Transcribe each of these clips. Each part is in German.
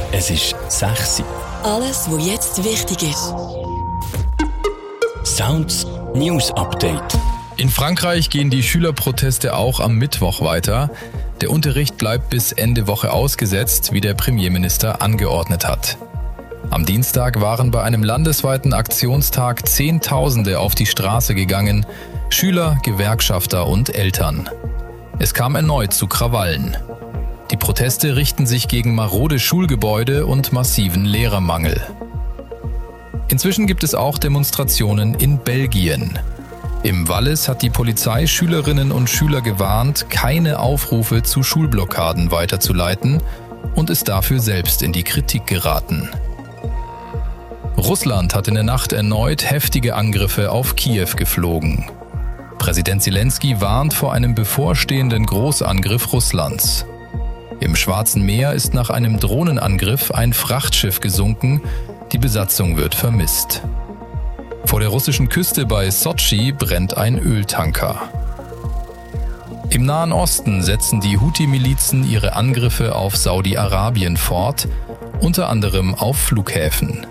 Es ist 6 Uhr. Alles, was jetzt wichtig ist. Sounds News Update. In Frankreich gehen die Schülerproteste auch am Mittwoch weiter. Der Unterricht bleibt bis Ende Woche ausgesetzt, wie der Premierminister angeordnet hat. Am Dienstag waren bei einem landesweiten Aktionstag Zehntausende auf die Straße gegangen, Schüler, Gewerkschafter und Eltern. Es kam erneut zu Krawallen. Die Proteste richten sich gegen marode Schulgebäude und massiven Lehrermangel. Inzwischen gibt es auch Demonstrationen in Belgien. Im Wallis hat die Polizei Schülerinnen und Schüler gewarnt, keine Aufrufe zu Schulblockaden weiterzuleiten und ist dafür selbst in die Kritik geraten. Russland hat in der Nacht erneut heftige Angriffe auf Kiew geflogen. Präsident Zelensky warnt vor einem bevorstehenden Großangriff Russlands. Im Schwarzen Meer ist nach einem Drohnenangriff ein Frachtschiff gesunken, die Besatzung wird vermisst. Vor der russischen Küste bei Sotschi brennt ein Öltanker. Im Nahen Osten setzen die Houthi-Milizen ihre Angriffe auf Saudi-Arabien fort, unter anderem auf Flughäfen.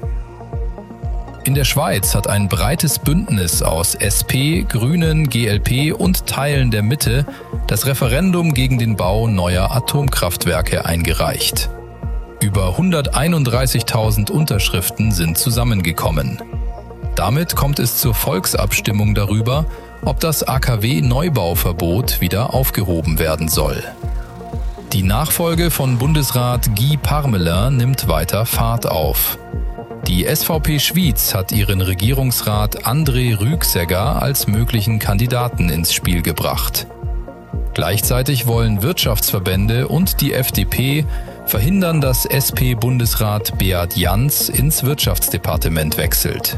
In der Schweiz hat ein breites Bündnis aus SP, Grünen, GLP und Teilen der Mitte das Referendum gegen den Bau neuer Atomkraftwerke eingereicht. Über 131.000 Unterschriften sind zusammengekommen. Damit kommt es zur Volksabstimmung darüber, ob das AKW-Neubauverbot wieder aufgehoben werden soll. Die Nachfolge von Bundesrat Guy Parmelin nimmt weiter Fahrt auf. Die SVP Schwyz hat ihren Regierungsrat André Rüegsegger als möglichen Kandidaten ins Spiel gebracht. Gleichzeitig wollen Wirtschaftsverbände und die FDP verhindern, dass SP-Bundesrat Beat Jans ins Wirtschaftsdepartement wechselt.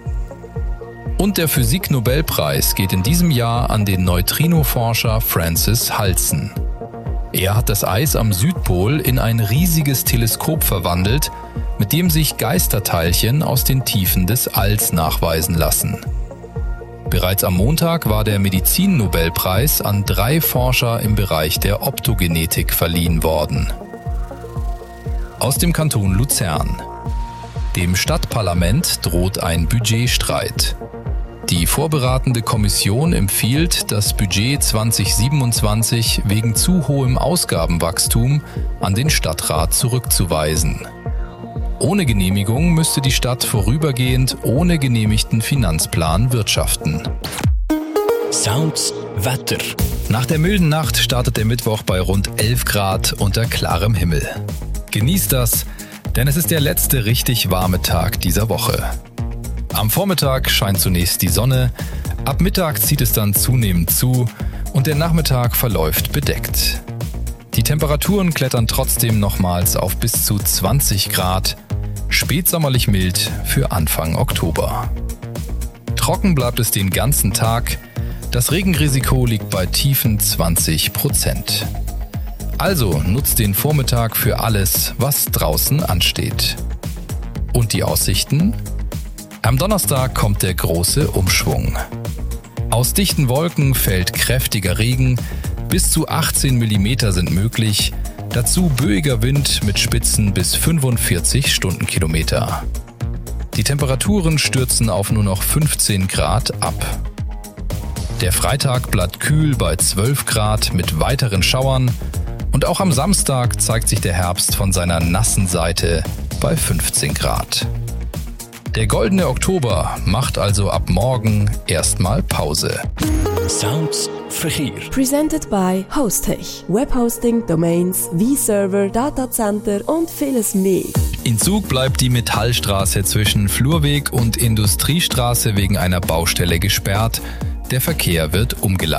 Und der Physik-Nobelpreis geht in diesem Jahr an den Neutrino-Forscher Francis Halsen. Er hat das Eis am Südpol in ein riesiges Teleskop verwandelt, mit dem sich Geisterteilchen aus den Tiefen des Alls nachweisen lassen. Bereits am Montag war der Medizin-Nobelpreis an 3 Forscher im Bereich der Optogenetik verliehen worden. Aus dem Kanton Luzern. Dem Stadtparlament droht ein Budgetstreit. Die vorberatende Kommission empfiehlt, das Budget 2027 wegen zu hohem Ausgabenwachstum an den Stadtrat zurückzuweisen. Ohne Genehmigung müsste die Stadt vorübergehend ohne genehmigten Finanzplan wirtschaften. Sounds Wetter. Nach der milden Nacht startet der Mittwoch bei rund 11 Grad unter klarem Himmel. Genießt das, denn es ist der letzte richtig warme Tag dieser Woche. Am Vormittag scheint zunächst die Sonne, ab Mittag zieht es dann zunehmend zu und der Nachmittag verläuft bedeckt. Die Temperaturen klettern trotzdem nochmals auf bis zu 20 Grad, spätsommerlich mild für Anfang Oktober. Trocken bleibt es den ganzen Tag, das Regenrisiko liegt bei tiefen 20%. Also nutzt den Vormittag für alles, was draußen ansteht. Und die Aussichten? Am Donnerstag kommt der große Umschwung. Aus dichten Wolken fällt kräftiger Regen, bis zu 18 mm sind möglich, dazu böiger Wind mit Spitzen bis 45 Stundenkilometer. Die Temperaturen stürzen auf nur noch 15 Grad ab. Der Freitag bleibt kühl bei 12 Grad mit weiteren Schauern und auch am Samstag zeigt sich der Herbst von seiner nassen Seite bei 15 Grad. Der goldene Oktober macht also ab morgen erstmal Pause. Sounds Verkehr. Presented by Hostech. Webhosting, Domains, V-Server, Datacenter und vieles mehr. In Zug bleibt die Metallstraße zwischen Flurweg und Industriestraße wegen einer Baustelle gesperrt. Der Verkehr wird umgeleitet.